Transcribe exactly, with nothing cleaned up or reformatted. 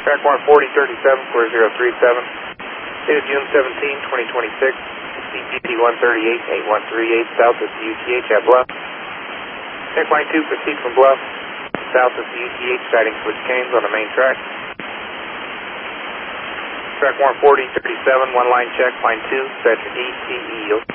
Track one forty thirty-seven four zero three seven. Date of June seventeenth, twenty twenty-six. C P T one thirty-eight eight one three eight, south of U T H at Bluff. Check line two, proceed from Bluff, south of U T H, sighting Switch Canes on the main track. Track one forty thirty-seven, one line check, line two, set to E T E.